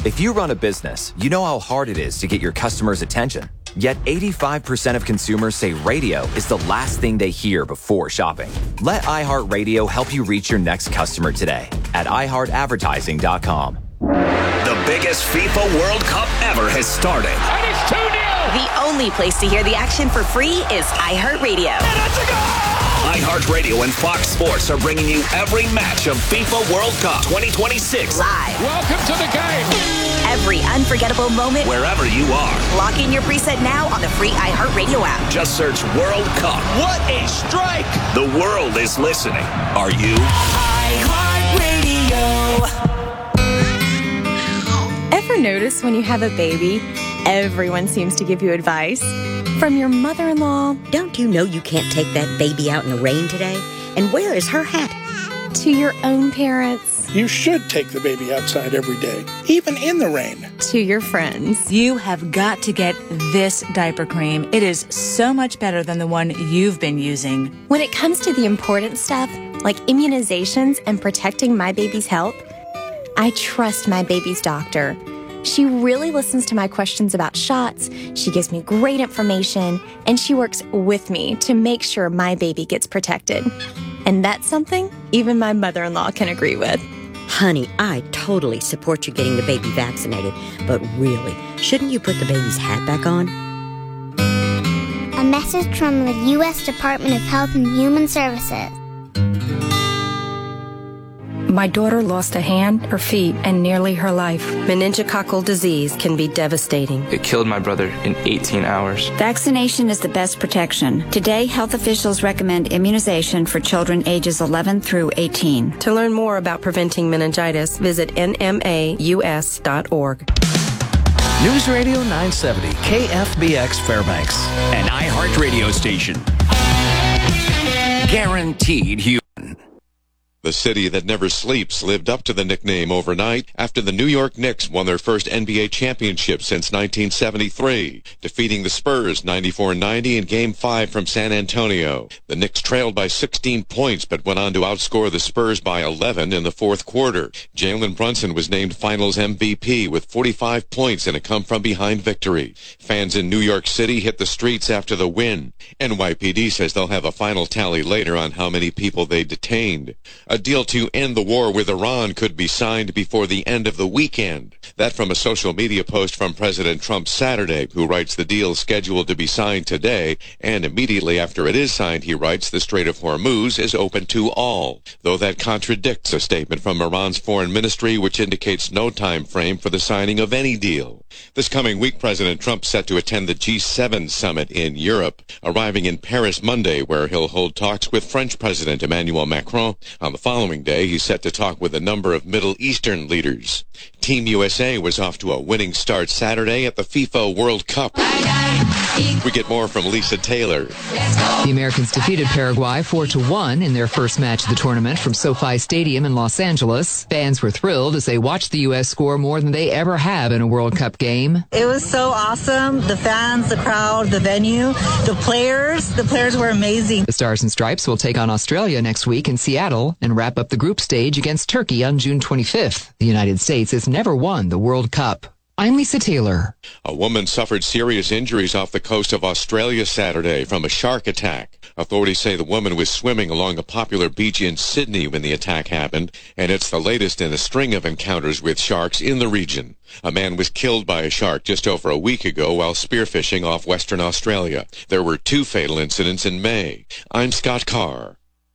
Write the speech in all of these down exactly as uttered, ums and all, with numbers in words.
If you run a business, you know how hard it is to get your customers' attention. Yet eighty-five percent of consumers say radio is the last thing they hear before shopping. Let iHeartRadio help you reach your next customer today at i heart advertising dot com. The biggest FIFA World Cup ever has started. And it's two nil! The only place to hear the action for free is iHeartRadio. And it's a goal! iHeartRadio and Fox Sports are bringing you every match of FIFA World Cup twenty twenty-six. Live. Welcome to the game. Every unforgettable moment. Wherever you are. Log in your preset now on the free iHeartRadio app. Just search World Cup. What a strike! The world is listening. Are you? iHeartRadio. Ever notice when you have a baby, everyone seems to give you advice? From your mother-in-law. Don't you know you can't take that baby out in the rain today? And where is her hat? To your own parents. You should take the baby outside every day, even in the rain. To your friends. You have got to get this diaper cream. It is so much better than the one you've been using. When it comes to the important stuff, like immunizations and protecting my baby's health, I trust my baby's doctor. She really listens to my questions about shots, she gives me great information, and she works with me to make sure my baby gets protected. And that's something even my mother-in-law can agree with. Honey, I totally support you getting the baby vaccinated, but really, shouldn't you put the baby's hat back on? A message from the U S Department of Health and Human Services. My daughter lost a hand, her feet, and nearly her life. Meningococcal disease can be devastating. It killed my brother in eighteen hours. Vaccination is the best protection. Today, health officials recommend immunization for children ages eleven through eighteen. To learn more about preventing meningitis, visit N M A U S dot org. News Radio nine seventy, K F B X Fairbanks. An iHeart radio station. Guaranteed human. The city that never sleeps lived up to the nickname overnight after the New York Knicks won their first N B A championship since nineteen seventy-three, defeating the Spurs ninety-four ninety in Game five from San Antonio. The Knicks trailed by sixteen points but went on to outscore the Spurs by eleven in the fourth quarter. Jalen Brunson was named Finals M V P with forty-five points in a come-from-behind victory. Fans in New York City hit the streets after the win. N Y P D says they'll have a final tally later on how many people they detained. A deal to end the war with Iran could be signed before the end of the weekend. That from a social media post from President Trump Saturday, who writes the deal scheduled to be signed today, and immediately after it is signed, he writes the Strait of Hormuz is open to all, though that contradicts a statement from Iran's foreign ministry which indicates no time frame for the signing of any deal. This coming week, President Trump set to attend the G seven summit in Europe, arriving in Paris Monday, where he'll hold talks with French President Emmanuel Macron. On the following day, he's set to talk with a number of Middle Eastern leaders. Team U S A was off to a winning start Saturday at the FIFA World Cup. We get more from Lisa Taylor. The Americans defeated Paraguay four to one in their first match of the tournament from SoFi Stadium in Los Angeles. Fans were thrilled as they watched the U S score more than they ever have in a World Cup game. It was so awesome. The fans, the crowd, the venue, the players. The players were amazing. The Stars and Stripes will take on Australia next week in Seattle and wrap up the group stage against Turkey on June twenty-fifth. The United States has never won the World Cup. I'm Lisa Taylor. A woman suffered serious injuries off the coast of Australia Saturday from a shark attack. Authorities say the woman was swimming along a popular beach in Sydney when the attack happened, and it's the latest in a string of encounters with sharks in the region. A man was killed by a shark just over a week ago while spearfishing off Western Australia. There were two fatal incidents in May. I'm Scott Carr.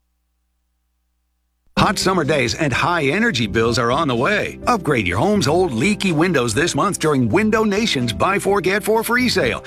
Hot summer days and high energy bills are on the way. Upgrade your home's old leaky windows this month during Window Nation's Buy Four Get Four free sale.